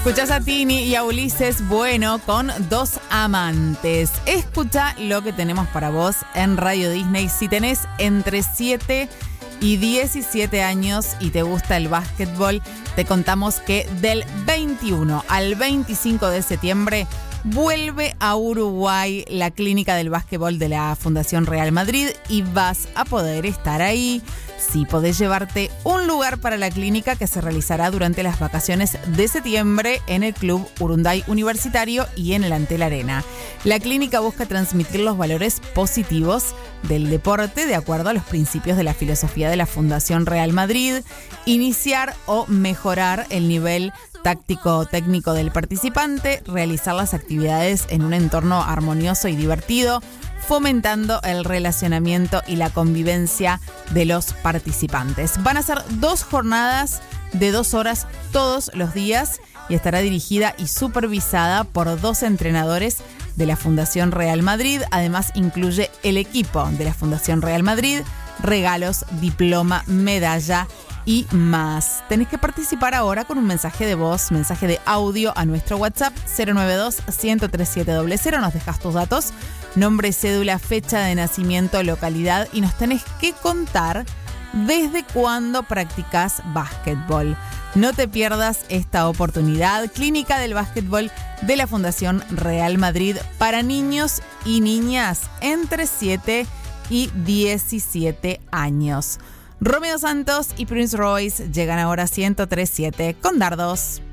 Escuchás a Tini y a Ulises Bueno con Dos Amantes. Escucha lo que tenemos para vos en Radio Disney. Si tenés entre 7 y 17 años y te gusta el básquetbol, te contamos que del 21 al 25 de septiembre vuelve a Uruguay la clínica del básquetbol de la Fundación Real Madrid y vas a poder estar ahí. Sí, podés llevarte un lugar para la clínica que se realizará durante las vacaciones de septiembre en el Club Urunday Universitario y en el Antel Arena. La clínica busca transmitir los valores positivos del deporte de acuerdo a los principios de la filosofía de la Fundación Real Madrid, iniciar o mejorar el nivel táctico-técnico del participante, realizar las actividades en un entorno armonioso y divertido, fomentando el relacionamiento y la convivencia de los participantes. Van a ser 2 jornadas de 2 horas todos los días y estará dirigida y supervisada por 2 entrenadores de la Fundación Real Madrid. Además, incluye el equipo de la Fundación Real Madrid, regalos, diploma, medalla y más. Tenés que participar ahora con un mensaje de voz, mensaje de audio a nuestro WhatsApp 092-103-700. Nos dejas tus datos, nombre, cédula, fecha de nacimiento, localidad y nos tenés que contar desde cuándo practicás básquetbol. No te pierdas esta oportunidad. Clínica del básquetbol de la Fundación Real Madrid para niños y niñas entre 7 y 17 años. Romeo Santos y Prince Royce llegan ahora 103.7 con Dardos.